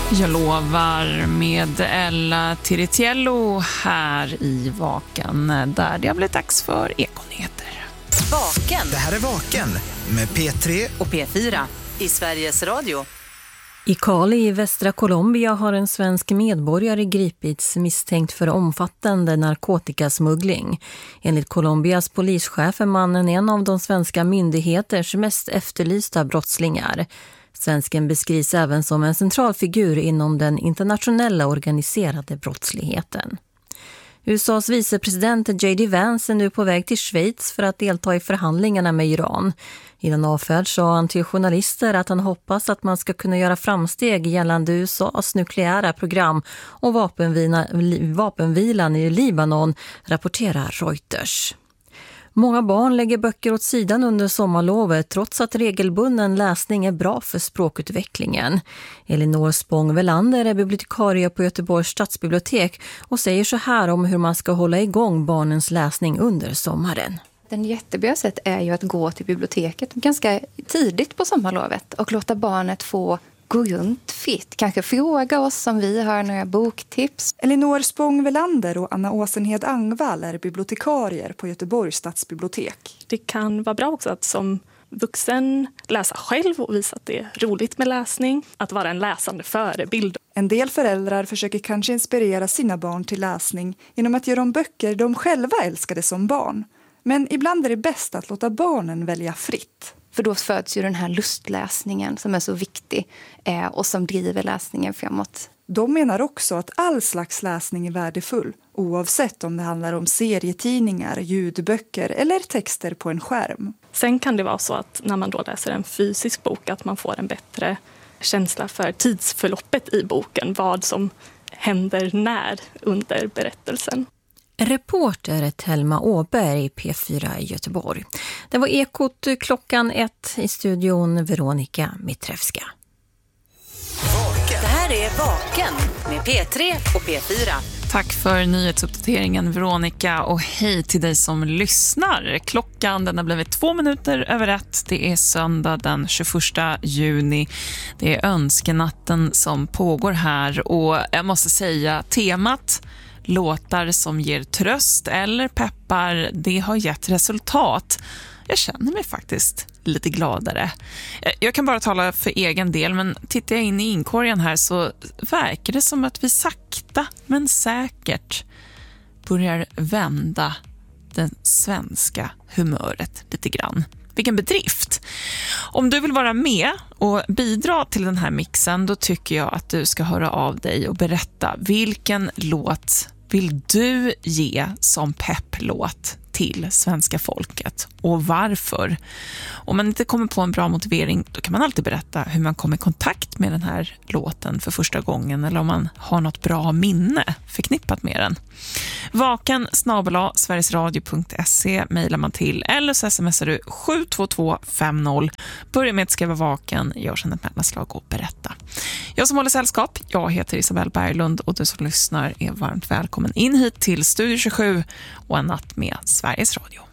Jag lovar med Ella Tiritiello här i Vaken där det har blivit dags för Ekonyheter. Vaken. Det här är Vaken med P3 och P4 i Sveriges Radio. I Cali i västra Colombia har en svensk medborgare gripits misstänkt för omfattande narkotikasmuggling. Enligt Colombias polischef är mannen en av de svenska myndigheters mest efterlysta brottslingar. Svensken beskrivs även som en central figur inom den internationella organiserade brottsligheten. USAs vicepresident J.D. Vance är nu på väg till Schweiz för att delta i förhandlingarna med Iran. I den avfärd sa han till journalister att han hoppas att man ska kunna göra framsteg gällande USAs nukleära program och vapenvilan i Libanon, rapporterar Reuters. Många barn lägger böcker åt sidan under sommarlovet trots att regelbunden läsning är bra för språkutvecklingen. Elinor Spång-Velander är bibliotekarie på Göteborgs stadsbibliotek och säger så här om hur man ska hålla igång barnens läsning under sommaren. Den jättebra sätt är ju att gå till biblioteket ganska tidigt på sommarlovet och låta barnet få gå runt fritt. Kanske fråga oss om vi har några boktips. Elinor Spång-Velander och Anna Åsenhed Angvall är bibliotekarier på Göteborgs stadsbibliotek. Det kan vara bra också att som vuxen läsa själv och visa att det är roligt med läsning. Att vara en läsande förebild. En del föräldrar försöker kanske inspirera sina barn till läsning genom att ge dem böcker de själva älskade som barn. Men ibland är det bäst att låta barnen välja fritt. För då föds ju den här lustläsningen som är så viktig och som driver läsningen framåt. De menar också att all slags läsning är värdefull, oavsett om det handlar om serietidningar, ljudböcker eller texter på en skärm. Sen kan det vara så att när man då läser en fysisk bok att man får en bättre känsla för tidsförloppet i boken, vad som händer när under berättelsen. Reporter Thelma Åberg, P4 i Göteborg. Det var Ekot klockan 1 i studion Veronica Mitrevska. Det här är Vaken med P3 och P4. Tack för nyhetsuppdateringen Veronica och hej till dig som lyssnar. Klockan den har blivit 2 minuter över 1. Det är söndag den 21 juni. Det är önskenatten som pågår här och jag måste säga temat låtar som ger tröst eller peppar, det har gett resultat. Jag känner mig faktiskt lite gladare. Jag kan bara tala för egen del, men tittar jag in i inkorgen här så verkar det som att vi sakta men säkert börjar vända det svenska humöret lite grann. Vilken bedrift! Om du vill vara med och bidra till den här mixen, då tycker jag att du ska höra av dig och berätta vilken låt vill du ge som pepplåt till svenska folket och varför. Om man inte kommer på en bra motivering, då kan man alltid berätta hur man kom i kontakt med den här låten för första gången eller om man har något bra minne förknippat med den. vaken@sverigesradio.se mejlar man till eller så smsar du 72250. Börja med att skriva vaken, gör sedan ett mellanslag och berätta. Jag som håller sällskap, jag heter Isabel Berglund och du som lyssnar är varmt välkommen in hit till Studio 27 och en natt med Sveriges Radio.